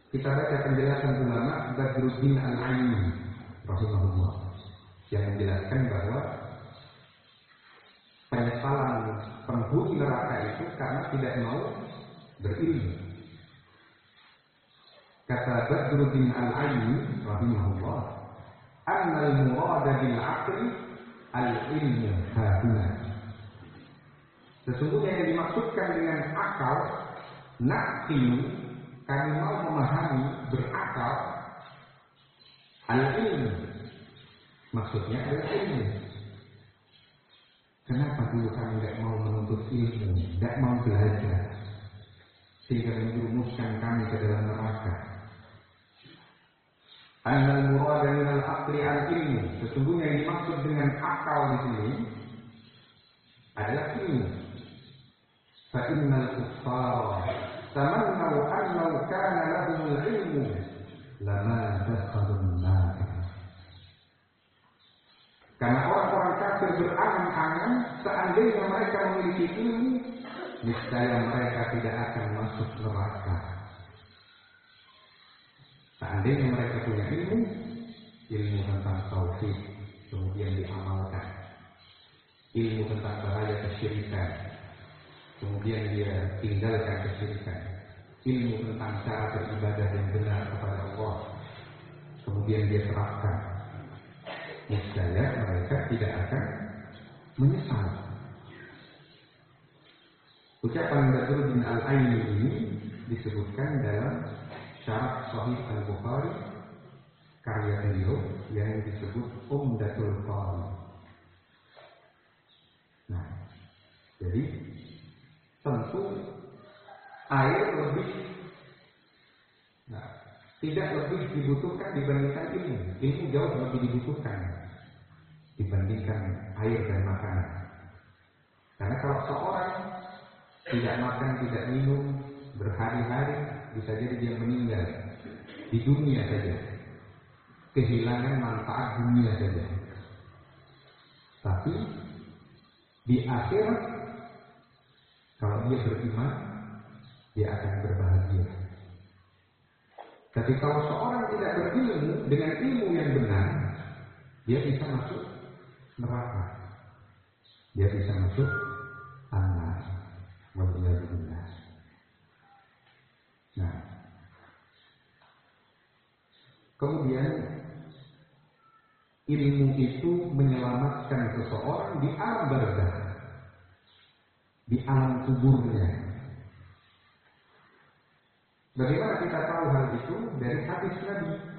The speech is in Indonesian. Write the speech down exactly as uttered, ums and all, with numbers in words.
kita baca penjelasan ulama Badruddin Al-Aini rahimahullah yang menjelaskan bahwa penyesalan penghuni neraka itu karena tidak mau berilmu. Kata Badruddin Al-Aini rahimahullah, "Annal murada bil 'aqli al-ilmu haduna." Sesungguhnya yang dimaksudkan dengan akal, naqil, kami mau memahami, berakal, al-ilmu, maksudnya adalah ilmu. Kenapa dulu kami tidak mau menuntut ilmu, tidak mau belajar, sehingga menjerumuskan kami ke dalam neraka? Annal murada minal aqli al-ilmu, sesungguhnya yang dimaksud dengan akal di sini adalah ilmu. Fa innal kuffara tamannau annau kana lahumul ilmu lama dakhalun nar. Karena orang-orang kafir berangan-angan seandainya mereka memiliki ilmu, niscaya mereka tidak akan masuk neraka. Seandainya mereka punya ilmu, ilmu tentang tauhid, kemudian diamalkan, ilmu tentang bahaya kesyirikan, kemudian dia tinggalkan kesyirikan, ilmu tentang cara beribadah yang benar kepada Allah, kemudian dia terapkan, niscaya mereka tidak akan menyesal. Ucapan Badruddin Al-Aini ini disebutkan dalam Syarah Sahih Al-Bukhari karya beliau yang disebut Umdatul Qari. Nah, jadi tentu air lebih, nah, tidak lebih dibutuhkan dibandingkan ilmu. Ilmu jauh lebih dibutuhkan dibandingkan air dan makanan. Karena kalau seorang tidak makan, tidak minum berhari-hari, bisa jadi dia meninggal di dunia saja, kehilangan manfaat dunia saja. Tapi di akhirat, kalau dia beriman, dia akan berbahagia. Tapi kalau seorang tidak berilmu dengan ilmu yang benar, dia bisa masuk neraka, dia bisa masuk an-nar. Waliyahulillah. Nah, kemudian ilmu itu menyelamatkan seseorang di alam barzakh, di alam kuburnya. Bagaimana kita tahu hal itu? Dari hadis Nabi